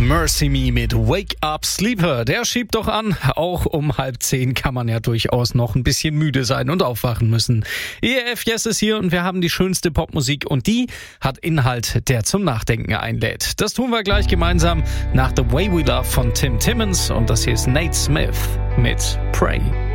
Mercy Me mit Wake Up Sleeper. Der schiebt doch an. Auch um 9:30 kann man ja durchaus noch ein bisschen müde sein und aufwachen müssen. ERF Yes ist hier und wir haben die schönste Popmusik und die hat Inhalt, der zum Nachdenken einlädt. Das tun wir gleich gemeinsam nach The Way We Love von Tim Timmons und das hier ist Nate Smith mit Pray.